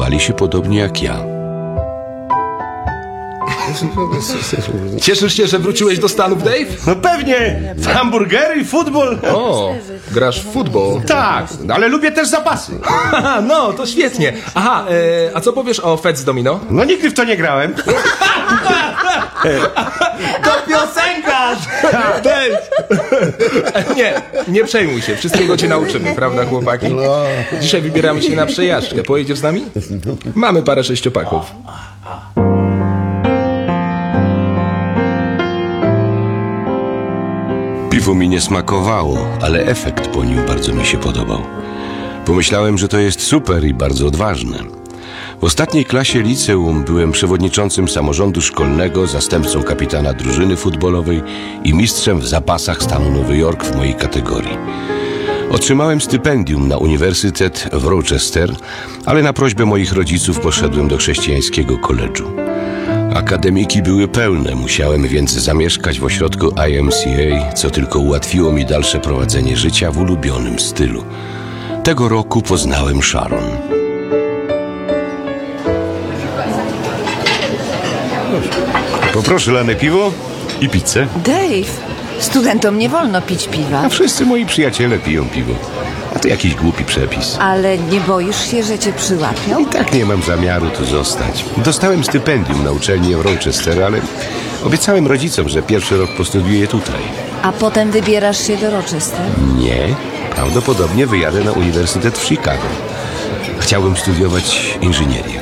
zachowali się podobnie jak ja. Cieszysz się, że wróciłeś do Stanów, Dave? No pewnie! Hamburgery i futbol. O, grasz w futbol. Tak, ale lubię też zapasy. Haha, no, to świetnie. Aha, a co powiesz o Fats Domino? No nigdy w to nie grałem. To piosenkarz! Dave! Nie przejmuj się, wszystkiego cię nauczymy, prawda, chłopaki? Dzisiaj wybieramy się na przejażdżkę. Pojedziesz z nami? Mamy parę sześciopaków. Piwo mi nie smakowało, ale efekt po nim bardzo mi się podobał. Pomyślałem, że to jest super i bardzo odważne. W ostatniej klasie liceum byłem przewodniczącym samorządu szkolnego, zastępcą kapitana drużyny futbolowej i mistrzem w zapasach stanu Nowy Jork w mojej kategorii. Otrzymałem stypendium na uniwersytet w Rochester, ale na prośbę moich rodziców poszedłem do chrześcijańskiego koledżu. Akademiki były pełne, musiałem więc zamieszkać w ośrodku YMCA, co tylko ułatwiło mi dalsze prowadzenie życia w ulubionym stylu. Tego roku poznałem Sharon. Poproszę lane piwo i pizzę. Dave, studentom nie wolno pić piwa. A wszyscy moi przyjaciele piją piwo. A to jakiś głupi przepis. Ale nie boisz się, że cię przyłapią? I tak nie mam zamiaru tu zostać. Dostałem stypendium na uczelnię w Rochester, ale obiecałem rodzicom, że pierwszy rok postudiuję tutaj. A potem wybierasz się do Rochester? Nie, prawdopodobnie wyjadę na uniwersytet w Chicago. Chciałbym studiować inżynierię.